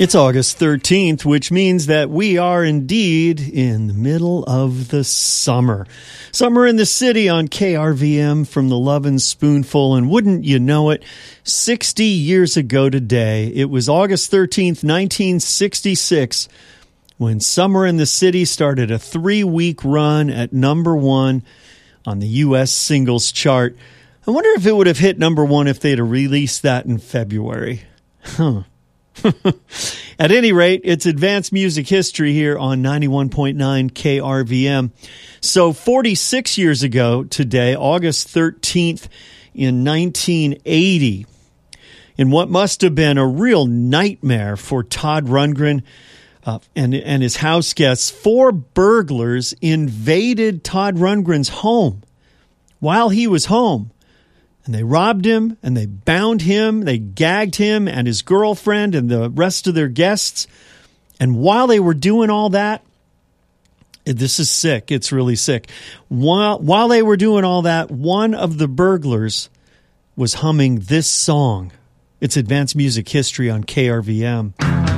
It's August 13th, which means that we are indeed in the middle of the summer. Summer in the City on KRVM from the Lovin' Spoonful. And wouldn't you know it, 60 years ago today, it was August 13th, 1966, when Summer in the City started a 3-week run at number one on the U.S. singles chart. I wonder if it would have hit number one if they'd have released that in February. At any rate, it's advanced music history here on 91.9 KRVM. So 46 years ago today, August 13th in 1980, in what must have been a real nightmare for Todd Rundgren and his house guests, 4 burglars invaded Todd Rundgren's home while he was home. And they robbed him, and they bound him, they gagged him and his girlfriend and the rest of their guests. And while they were doing all that, this is sick, it's really sick. While they were doing all that, one of the burglars was humming this song. It's advanced music history on KRVM.